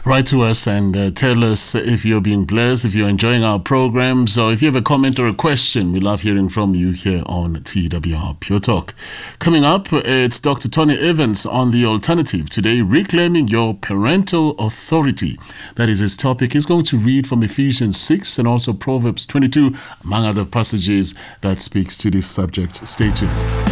Write to us and tell us if you're being blessed, if you're enjoying our programs, or if you have a comment or a question. We love hearing from you here on TWR Pure Talk. Coming up, it's Dr. Tony Evans on The Alternative. Today, reclaiming your parental authority. That is his topic. He's going to read from Ephesians 6 and also Proverbs 22, among other passages that speaks to this subject. Stay tuned.